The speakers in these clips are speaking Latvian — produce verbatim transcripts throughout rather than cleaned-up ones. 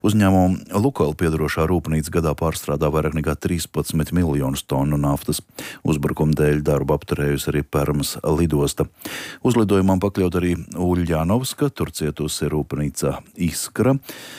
Uzņēmuma Lukoil piedarošā rūpnīca gadā pārstrādā vairāk nekā trīspadsmit miljonus tonu naftas. Uzbrukuma dēļ darbu apturējusi arī Permas lidosta. Uzlidojumam pakļaut arī Uļļanovska, tur cietusi rūpnīca Iskra.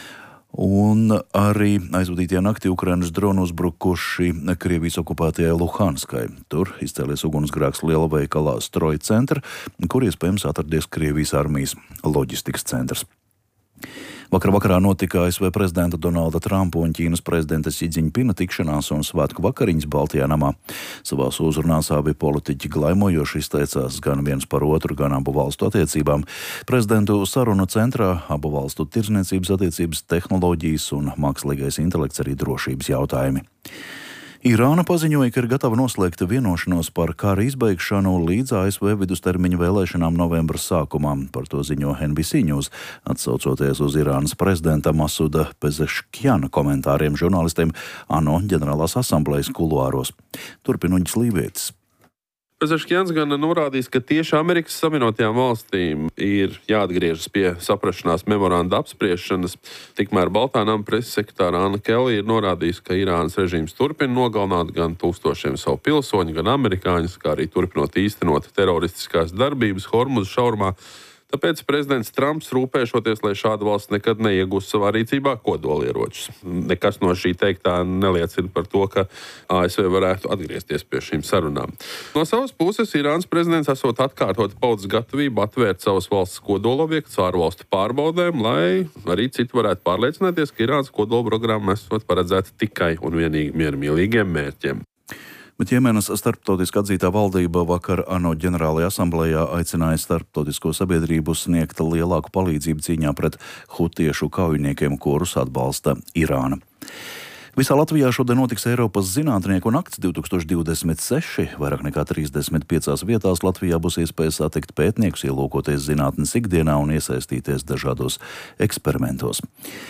Un arī aizvadītajā naktī Ukrainas droni uzbrukuši Krievijas okupētajai Luhanskai. Tur izcēlies ugunsgrēks liela veikalā Stroja centra, kur iespējams atradies Krievijas armijas loģistikas centrs. Vakar vakarā notika A S V prezidenta Donalda Trumpa un Ķīnas prezidenta Si Džiņpina tikšanās un svētku vakariņas Baltijā namā. Savās uzrunās abi politiķi glaimojoši izteicās gan viens par otru, gan abu valstu attiecībām. Prezidentu sarunu centrā abu valstu tirdzniecības attiecības, tehnoloģijas un mākslīgais intelekts, arī drošības jautājumi. Irāna paziņoja, ka ir gatava noslēgt vienošanos par kara izbeigšanu līdz A S V vidustermiņa vēlēšanām novembra sākumā. Par to ziņo N B C News, atsaucoties uz Irānas prezidenta Masuda Pezeškjana komentāriem žurnālistiem ANO ģenerālās asamblejas kuluāros. Turpina Uģis Lībietis. Pezeškjans gan norādījis, ka tieši Amerikas Savienotajām valstīm ir jāatgriežas pie saprašanās memoranda apspriešanas. Tikmēr Baltā nama preses sekretāra Anna Kelly ir norādījusi, ka Irānas režīms turpina nogalināt gan tūkstošiem savu pilsoņu, gan amerikāņus, kā arī turpinot īstenot teroristiskās darbības Hormuza šaurumā. Tāpēc prezidents Trumps rūpēšoties, lai šāda valsts nekad neiegūst savā rīcībā kodolieročus. Nekas no šī teiktā neliecina par to, ka A S V varētu atgriezties pie šīm sarunām. No savas puses, Irānas prezidents esot atkārtot paudzes gatavību atvērt savas valsts kodolobjektus ārvalstu pārbaudēm, lai arī citi varētu pārliecināties, ka Irānas kodolprogramma esot paredzēta tikai un vienīgi miermīlīgiem mērķiem. Bet Jemenas starptautiski atzītā valdība vakar ANO ģenerālajā asamblējā aicināja starptautisko sabiedrību sniegt lielāku palīdzību cīņā pret hutiešu kaujiniekiem, kurus atbalsta Irāna. Visā Latvijā šodien notiks Eiropas zinātnieku nakts divtūkstoš divdesmit seši. Vairāk nekā trīsdesmit piecās vietās Latvijā būs iespēja satikt pētniekus, ielūkoties zinātnes ikdienā un iesaistīties dažādos eksperimentos.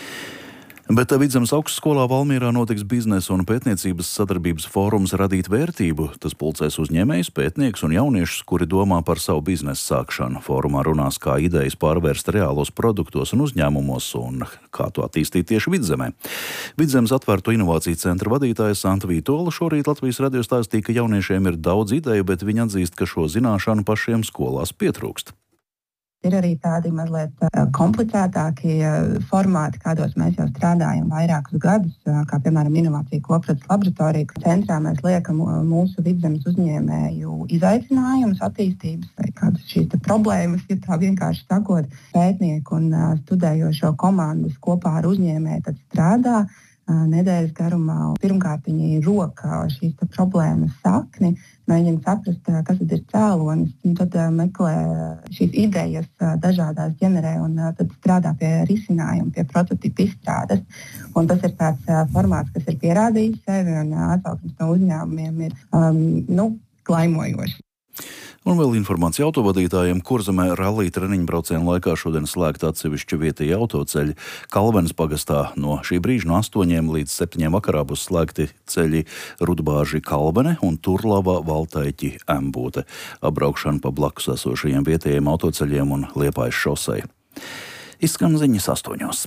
Bet Vidzemes augstskolā Valmierā notiks biznesa un pētniecības sadarbības fórums Radīt vērtību. Tas pulcēs uzņēmējus, pētniekus un jauniešus, kuri domā par savu biznesu sākšanu. Fórumā runās, kā idejas pārvērst reālos produktos un uzņēmumos un kā to attīstīt tieši Vidzemē. Vidzemes atvērto inovāciju centra vadītāja Santa Vītola šorīt Latvijas radio stāstīja, ka jauniešiem ir daudz ideju, bet viņi atzīst, ka šo zināšanu pašiem skolās pietrūkst. Ir arī tādi mazliet komplicētāki formāti, kādos mēs jau strādājam vairākus gadus, kā piemēram inovāciju kopraces laboratorija. Centrā mēs liekam mūsu Vidzemes uzņēmēju izaicinājumus, attīstības vai kādas šīs problēmas, ja tā vienkārši sakot, pētnieku un studējošo komandas kopā ar uzņēmēju tad strādā nedēļas garumā. Pirmkārt, viņi roka šīs problēmas sakni, mēģina saprast, kas tad ir cēlonis, un tad meklē šīs idejas dažādās ģenerē un tad strādā pie risinājuma, pie prototipu izstrādes. Un tas ir tāds formāts, kas ir pierādījis sevi, un atsauksmes no uzņēmumiem ir um, nu, klaimojoši. Un vēl informācija autovadītājiem. Kurzemē rallija treniņu braucienu laikā šodien slēgta atsevišķi vietēji autoceļi. Kalvenes pagastā no šī brīža no astoņiem līdz septiņiem vakarā būs slēgti ceļi Rudbāži Kalvene un Turlava Valtaiķi Embūte. Apbraukšana pa blakus esošajiem vietējiem autoceļiem un Liepājas šosei. Izskan ziņas astoņos.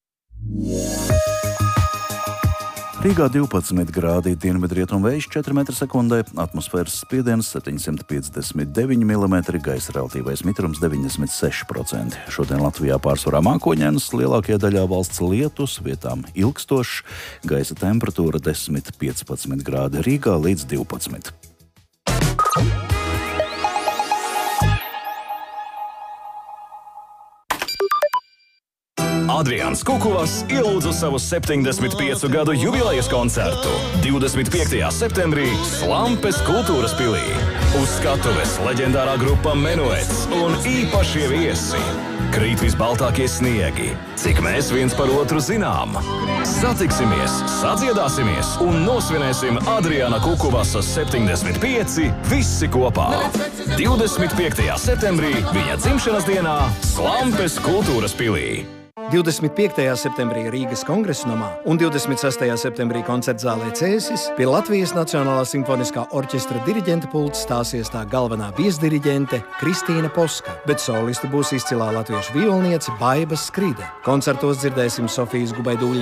Rīgā divpadsmit grādi, dienvidrietumu vējš četri metri sekundē, atmosfēras spiediens septiņsimt piecdesmit deviņi milimetri, gaisa relatīvais mitrums deviņdesmit seši procenti. Šodien Latvijā pārsvarā mākoņdienas, lielākajā daļā valsts lietus, vietām ilgstošs, gaisa temperatūra desmit līdz piecpadsmit grādi, Rīgā līdz divpadsmit. Adrians Kukuvas ielūdza savu septiņdesmit piecu gadu jubilejas koncertu divdesmit piektajā septembrī Slampes kultūras pilī. Uz skatuves leģendārā grupa Menuets un īpašie viesi. Krīt visbaltākie sniegi, cik mēs viens par otru zinām. Satiksimies, sadziedāsimies un nosvinēsim Adriana Kukuvasa septiņdesmit pieci visi kopā. divdesmit piektajā septembrī viņa dzimšanas dienā Slampes kultūras pilī. divdesmit piektajā septembrī Rīgas Kongresa namā un divdesmit sestajā septembrī koncertzālē Cēsis pie Latvijas Nacionālā simfoniskā orķestra diriģenta pults stāsies tā galvenā viesdiriģente Kristīna Poska, bet solisti būs izcilā latviešu violniece Baiba Skride. Koncertos dzirdēsim Sofijas Gubaidūļa